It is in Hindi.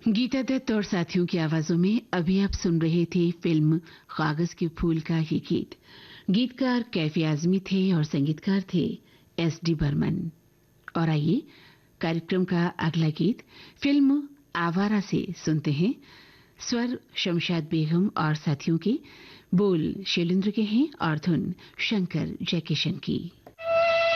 गीता दत्त और साथियों की आवाजों में अभी आप सुन रहे थे फिल्म कागज के फूल का ये गीत। गीतकार कैफी आजमी थे और संगीतकार थे एस.डी. बर्मन। और आइए कार्यक्रम का अगला गीत फिल्म आवारा से सुनते हैं। स्वर शमशाद बेगम और साथियों के, बोल शैलेंद्र के हैं और धुन शंकर जयकिशन की।